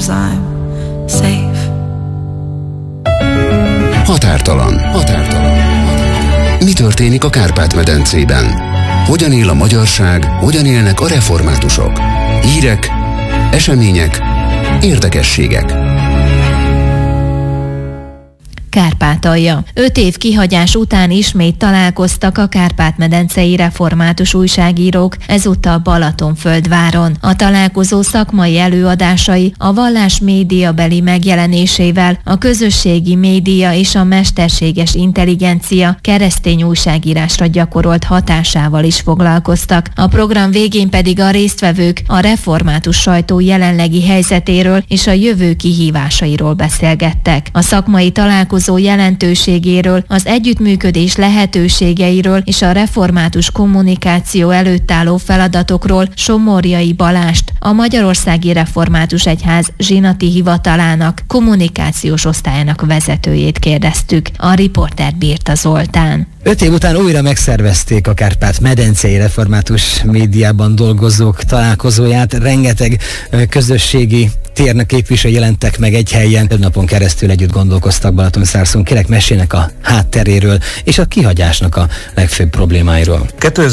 I'm safe. Határtalan. Mi történik a Kárpát-medencében? Hogyan él a magyarság, hogyan élnek a reformátusok? Hírek, események, érdekességek. Kárpátalja. 5 év kihagyás után ismét találkoztak a kárpát-medencei református újságírók, ezúttal Balatonföldváron. A találkozó szakmai előadásai a vallás médiabeli megjelenésével, a közösségi média és a mesterséges intelligencia keresztény újságírásra gyakorolt hatásával is foglalkoztak. A program végén pedig a résztvevők a református sajtó jelenlegi helyzetéről és a jövő kihívásairól beszélgettek. A szakmai találkozó jelentőségéről, az együttműködés lehetőségeiről és a református kommunikáció előtt álló feladatokról Somorjai Balást, a Magyarországi Református Egyház zsinati hivatalának kommunikációs osztályának vezetőjét kérdeztük. A riporter Birta Zoltán. 5 év után újra megszervezték a Kárpát-medencei református médiában dolgozók találkozóját. Rengeteg közösségi térnek képviselői jelentek meg egy helyen. 5 napon keresztül együtt gondolkoztak Balatonszárszón. Kérek, mesélnek a hátteréről és a kihagyásnak a legfőbb problémáiról.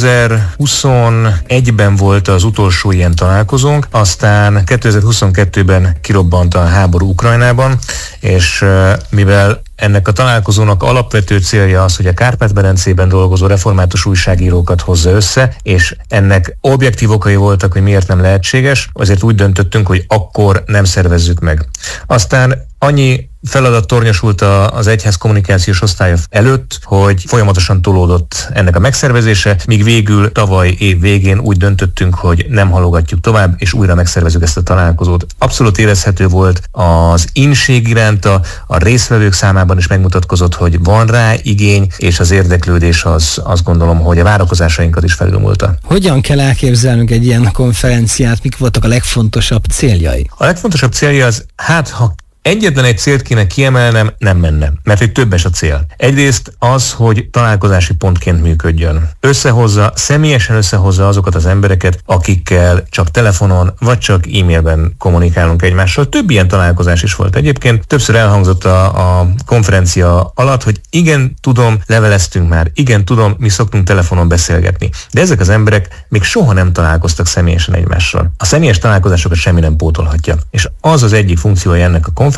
2021-ben volt az utolsó ilyen találkozónk, aztán 2022-ben kirobbant a háború Ukrajnában, és mivel ennek a találkozónak alapvető célja az, hogy a Kárpát-medencében dolgozó református újságírókat hozza össze, és ennek objektív okai voltak, hogy miért nem lehetséges, azért úgy döntöttünk, hogy akkor nem szervezzük meg. Aztán annyi feladat tornyosult az egyház kommunikációs osztálya előtt, hogy folyamatosan tolódott ennek a megszervezése, míg végül tavaly év végén úgy döntöttünk, hogy nem halogatjuk tovább, és újra megszervezzük ezt a találkozót. Abszolút érezhető volt az inség iránta, a résztvevők számában is megmutatkozott, hogy van rá igény, és az érdeklődés az azt gondolom, hogy a várakozásainkat is felülmúlta. Hogyan kell elképzelnünk egy ilyen konferenciát? Mik voltak a legfontosabb céljai? A legfontosabb célja az, ha egyetlen egy célt kéne kiemelnem, nem menne, mert itt többes a cél. Egyrészt az, hogy találkozási pontként működjön. Személyesen összehozza azokat az embereket, akikkel csak telefonon, vagy csak e-mailben kommunikálunk egymással. Több ilyen találkozás is volt egyébként. Többször elhangzott a konferencia alatt, hogy igen, tudom, leveleztünk már, igen, tudom, mi szoktunk telefonon beszélgetni. De ezek az emberek még soha nem találkoztak személyesen egymással. A személyes találkozásokat semmi nem pótolhatja. És az az egyik funkciója ennek a konferenciának,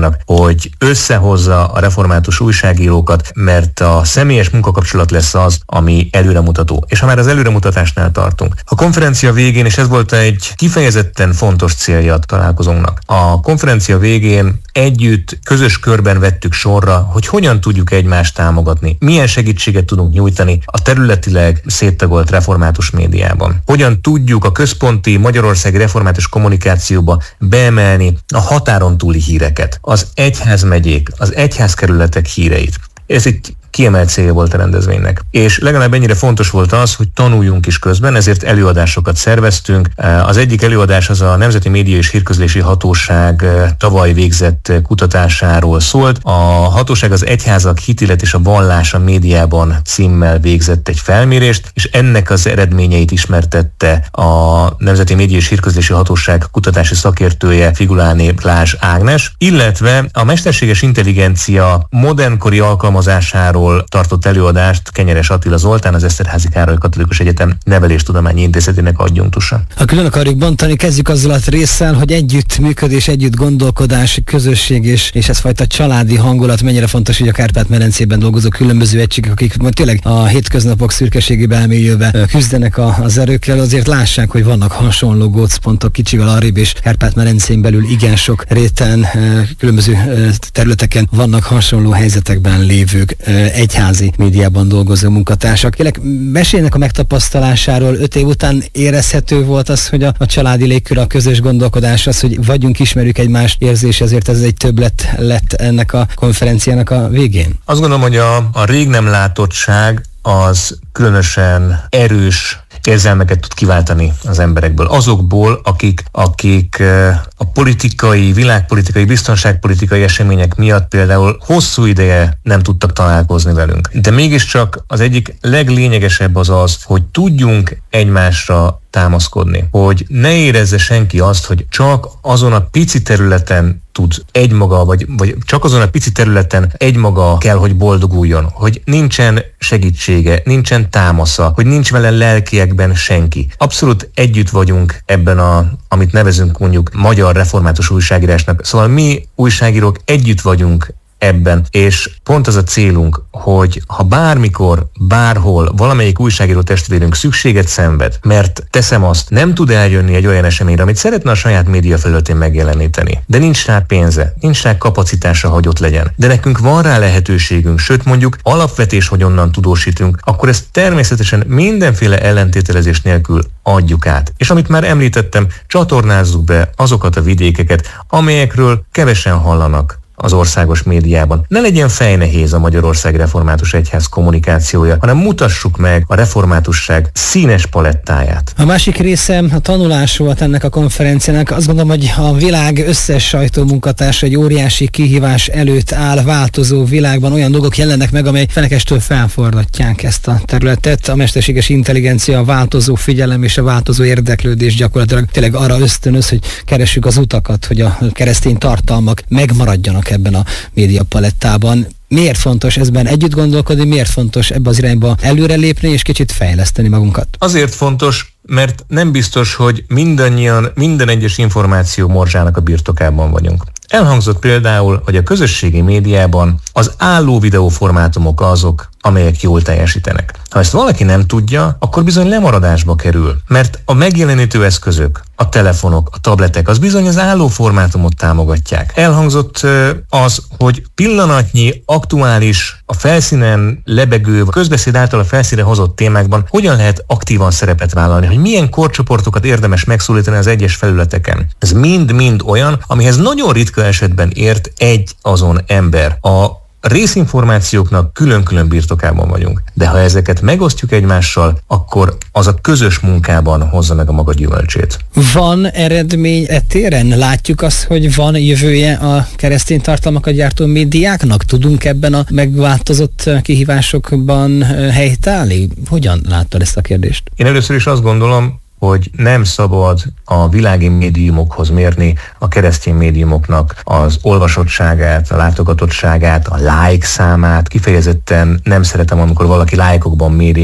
hogy összehozza a református újságírókat, mert a személyes munkakapcsolat lesz az, ami előremutató. És ha már az előremutatásnál tartunk. A konferencia végén, és ez volt egy kifejezetten fontos célja a találkozónknak, a konferencia végén együtt, közös körben vettük sorra, hogy hogyan tudjuk egymást támogatni, milyen segítséget tudunk nyújtani a területileg széttagolt református médiában. Hogyan tudjuk a központi magyarországi református kommunikációba beemelni a határon túli híreket, az egyházmegyék, az egyházkerületek híreit. Ez egy kiemelt célja volt a rendezvénynek. És legalább ennyire fontos volt az, hogy tanuljunk is közben, ezért előadásokat szerveztünk. Az egyik előadás az a Nemzeti Média és Hírközlési Hatóság tavaly végzett kutatásáról szólt. A hatóság az egyházak hitélet és a vallás a médiában címmel végzett egy felmérést, és ennek az eredményeit ismertette a Nemzeti Média és Hírközlési Hatóság kutatási szakértője Figuláné Blázs Ágnes, illetve a mesterséges intelligencia modernkori alkalmazásáról tartott előadást Kenyeres Attila Zoltán, az Eszterházy Károly Katolikus Egyetem Neveléstudományi Intézetének adjunktusa. Ha külön akarjuk bontani, kezdjük azzal a résszel, hogy együttműködés, együtt gondolkodás, közösség és ez fajta családi hangulat mennyire fontos, hogy a Kárpát-medencében dolgozó különböző egységek, akik tényleg a hétköznapok szürkeségébe elmélyülve küzdenek az erőkkel, azért lássák, hogy vannak hasonló gócpontok kicsivel arrébb, és Kárpát-medencén belül igen sok réten, különböző területeken vannak hasonló helyzetekben lévők, egyházi médiában dolgozó munkatársak. Kérlek, mesélnek a megtapasztalásáról. 5 év után érezhető volt az, hogy a családi légkör, a közös gondolkodás, az, hogy vagyunk, ismerjük egymást érzés, ezért ez egy többlet lett ennek a konferenciának a végén? Azt gondolom, hogy a rég nem látottság az különösen erős érzelmeket tud kiváltani az emberekből. Azokból, akik a politikai, világpolitikai, biztonságpolitikai események miatt például hosszú ideje nem tudtak találkozni velünk. De mégiscsak az egyik leglényegesebb az, hogy tudjunk egymásra támaszkodni, hogy ne érezze senki azt, hogy csak azon a pici területen tud egymaga, vagy csak azon a pici területen egymaga kell, hogy boldoguljon, hogy nincsen segítsége, nincsen támasza, hogy nincs vele lelkiekben senki. Abszolút együtt vagyunk ebben amit nevezünk mondjuk magyar református újságírásnak. Szóval mi újságírók együtt vagyunk ebben, és pont az a célunk, hogy ha bármikor, bárhol valamelyik újságíró testvérünk szükséget szenved, mert teszem azt, nem tud eljönni egy olyan eseményre, amit szeretne a saját média felületén megjeleníteni, de nincs rá pénze, nincs rá kapacitása, hogy ott legyen. De nekünk van rá lehetőségünk, sőt mondjuk alapvetés, hogy onnan tudósítunk, akkor ezt természetesen mindenféle ellentételezés nélkül adjuk át. És amit már említettem, csatornázzuk be azokat a vidékeket, amelyekről kevesen hallanak az országos médiában. Ne legyen fejnehéz a Magyarország Református Egyház kommunikációja, hanem mutassuk meg a reformátusság színes palettáját. A másik része a tanulás volt ennek a konferenciának. Azt gondolom, hogy a világ összes sajtómunkatársa egy óriási kihívás előtt áll, változó világban olyan dolgok jelennek meg, amely fenekestől felforgatják ezt a területet. A mesterséges intelligencia, a változó figyelem és a változó érdeklődés gyakorlatilag tényleg arra ösztönöz, hogy keressük az utakat, hogy a keresztény tartalmak megmaradjanak ebben a médiapalettában. Miért fontos ezben együtt gondolkodni, miért fontos ebbe az irányba előrelépni és kicsit fejleszteni magunkat? Azért fontos, mert nem biztos, hogy mindannyian minden egyes információ morzsának a birtokában vagyunk. Elhangzott például, hogy a közösségi médiában az álló videóformátumok azok, amelyek jól teljesítenek. Ha ezt valaki nem tudja, akkor bizony lemaradásba kerül, mert a megjelenítő eszközök, a telefonok, a tabletek, az bizony az álló formátumot támogatják. Elhangzott az, hogy pillanatnyi, aktuális, a felszínen lebegő, közbeszéd által a felszínre hozott témákban hogyan lehet aktívan szerepet vállalni, hogy milyen korcsoportokat érdemes megszólítani az egyes felületeken. Ez mind-mind olyan, amihez nagyon ritka esetben ért egy azon ember. A részinformációknak külön-külön birtokában vagyunk, de ha ezeket megosztjuk egymással, akkor az a közös munkában hozza meg a maga gyümölcsét. Van eredmény téren? Látjuk azt, hogy van jövője a keresztény tartalmakat gyártó médiáknak? Tudunk ebben a megváltozott kihívásokban helytállni? Hogyan láttad ezt a kérdést? Én először is azt gondolom, hogy nem szabad a világi médiumokhoz mérni a keresztény médiumoknak az olvasottságát, a látogatottságát, a like számát. Kifejezetten nem szeretem, amikor valaki lájkokban méri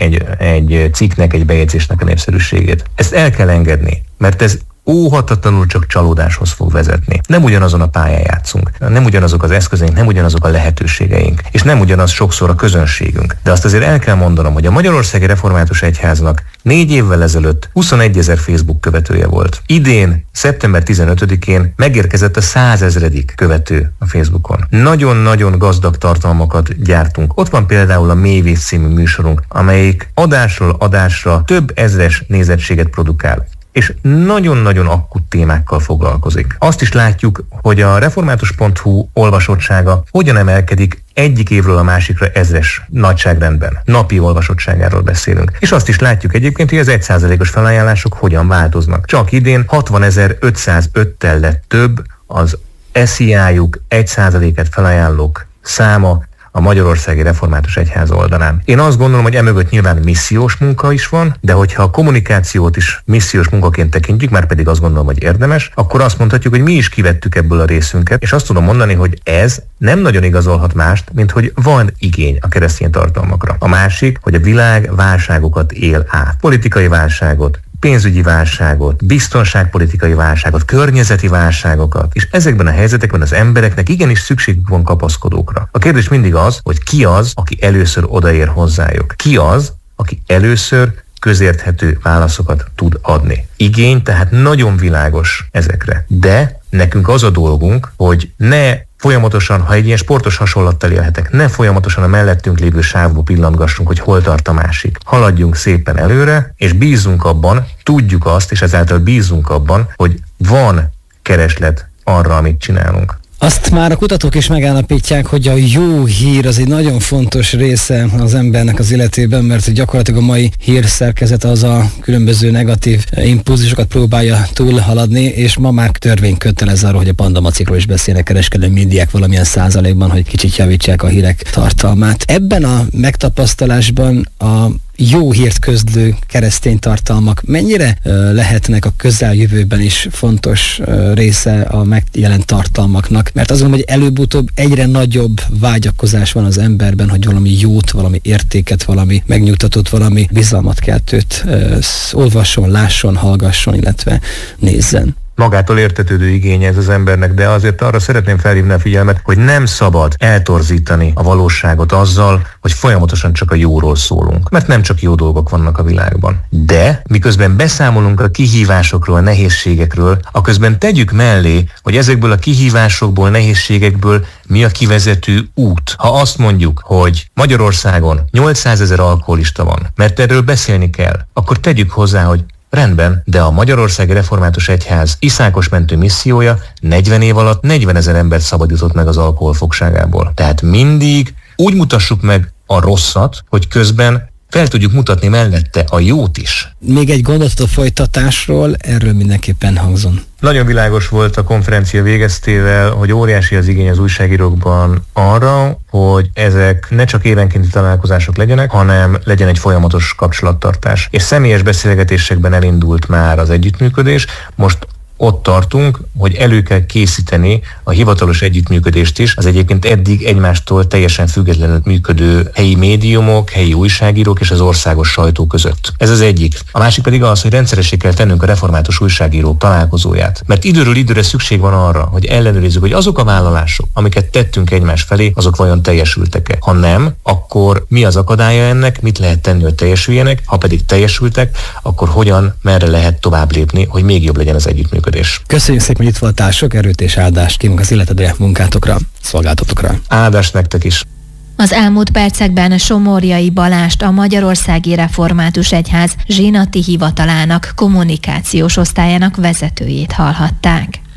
egy cikknek, egy bejegyzésnek a népszerűségét. Ezt el kell engedni, mert ez óhatatlanul csak csalódáshoz fog vezetni. Nem ugyanazon a pályán játszunk, nem ugyanazok az eszközeink, nem ugyanazok a lehetőségeink, és nem ugyanaz sokszor a közönségünk. De azt azért el kell mondanom, hogy a Magyarországi Református Egyháznak 4 évvel ezelőtt 21 000 Facebook követője volt. Idén, szeptember 15-én megérkezett a 100 000. követő a Facebookon. Nagyon-nagyon gazdag tartalmakat gyártunk. Ott van például a Mélyvíz című műsorunk, amelyik adásról adásra több ezres nézettséget produkál, és nagyon-nagyon akut témákkal foglalkozik. Azt is látjuk, hogy a református.hu olvasottsága hogyan emelkedik egyik évről a másikra 1000-es nagyságrendben. Napi olvasottságáról beszélünk. És azt is látjuk egyébként, hogy az 1%-os felajánlások hogyan változnak. Csak idén 60.505-tel lett több az SZIA-juk 1%-et felajánlók száma a Magyarországi Református Egyház oldalán. Én azt gondolom, hogy emögött nyilván missziós munka is van, de hogyha a kommunikációt is missziós munkaként tekintjük, már pedig azt gondolom, hogy érdemes, akkor azt mondhatjuk, hogy mi is kivettük ebből a részünket, és azt tudom mondani, hogy ez nem nagyon igazolhat mást, mint hogy van igény a keresztény tartalmakra. A másik, hogy a világ válságokat él át. Politikai válságot, pénzügyi válságot, biztonságpolitikai válságot, környezeti válságokat, és ezekben a helyzetekben az embereknek igenis szükségük van kapaszkodókra. A kérdés mindig az, hogy ki az, aki először odaér hozzájuk. Ki az, aki először közérthető válaszokat tud adni. Igény tehát nagyon világos ezekre. De nekünk az a dolgunk, hogy ne folyamatosan, ha egy ilyen sportos hasonlattal élhetek, ne folyamatosan a mellettünk lévő sávba pillantgassunk, hogy hol tart a másik. Haladjunk szépen előre, és bízzunk abban, tudjuk azt, és ezáltal bízzunk abban, hogy van kereslet arra, amit csinálunk. Azt már a kutatók is megállapítják, hogy a jó hír az egy nagyon fontos része az embernek az életében, mert gyakorlatilag a mai hírszerkezet az a különböző negatív impulzusokat próbálja túlhaladni, és ma már törvény kötelez arról, hogy a pandamacikról is beszélnek kereskedelmi médiák valamilyen százalékban, hogy kicsit javítsák a hírek tartalmát. Ebben a megtapasztalásban a jó hírt közlő keresztény tartalmak mennyire lehetnek a közeljövőben is fontos része a megjelent tartalmaknak? Mert azt gondolom, hogy előbb-utóbb egyre nagyobb vágyakozás van az emberben, hogy valami jót, valami értéket, valami megnyugtatót, valami bizalmat keltőt olvasson, lásson, hallgasson, illetve nézzen. Magától értetődő igény ez az embernek, de azért arra szeretném felhívni a figyelmet, hogy nem szabad eltorzítani a valóságot azzal, hogy folyamatosan csak a jóról szólunk. Mert nem csak jó dolgok vannak a világban. De miközben beszámolunk a kihívásokról, a nehézségekről, aközben tegyük mellé, hogy ezekből a kihívásokból, nehézségekből mi a kivezető út. Ha azt mondjuk, hogy Magyarországon 800 000 alkoholista van, mert erről beszélni kell, akkor tegyük hozzá, hogy rendben, de a Magyarországi Református Egyház iszákosmentő missziója 40 év alatt 40 000 embert szabadított meg az alkohol fogságából. Tehát mindig úgy mutassuk meg a rosszat, hogy közben fel tudjuk mutatni mellette a jót is. Még egy gondolatot a folytatásról, erről mindenképpen hangzon. Nagyon világos volt a konferencia végeztével, hogy óriási az igény az újságírókban arra, hogy ezek ne csak évenkénti találkozások legyenek, hanem legyen egy folyamatos kapcsolattartás. És személyes beszélgetésekben elindult már az együttműködés, most ott tartunk, hogy elő kell készíteni a hivatalos együttműködést is, az egyébként eddig egymástól teljesen függetlenül működő helyi médiumok, helyi újságírók és az országos sajtó között. Ez az egyik. A másik pedig az, hogy rendszeressé kell tennünk a református újságírók találkozóját. Mert időről időre szükség van arra, hogy ellenőrizzük, hogy azok a vállalások, amiket tettünk egymás felé, azok vajon teljesültek-e. Ha nem, akkor mi az akadálya ennek, mit lehet tenni, hogy teljesüljenek, ha pedig teljesültek, akkor hogyan, merre lehet tovább lépni, hogy még jobb legyen az együttműködés. Köszönjük szépen, hogy itt voltál, sok erőt és áldást kívánok az életedre, munkátokra, szolgáltatokra. Áldást nektek is. Az elmúlt percekben Somorjai Balást, a Magyarországi Református Egyház zsinati hivatalának kommunikációs osztályának vezetőjét hallhatták.